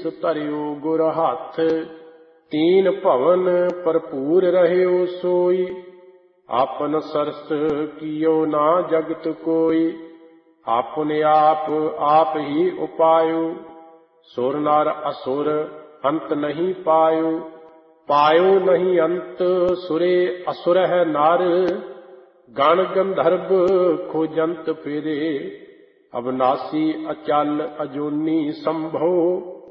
ਧਰਿਓ ਗੁਰ ਹੱਥ। तीन भवन भरपूर रहियो सोई, आपन सरस कियो ना जगत कोई। आपने आप ही उपायो, सुर नर असुर अंत नहीं पायो। पायो नहीं अंत सुरे असुर है नर, गण गंधर्व खोजंत फिरे। अविनाशी अचल अजूनी संभो,